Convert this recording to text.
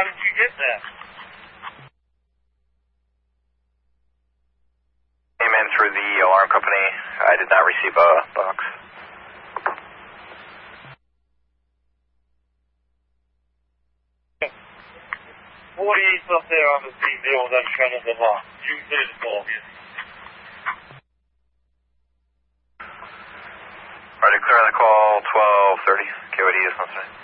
how did you get that? Came in through the alarm company. I did not receive a box. What is up there on the TV that's front of the box? You did it all, yes. Alright, clear on the call, 12:30. KOD is on site.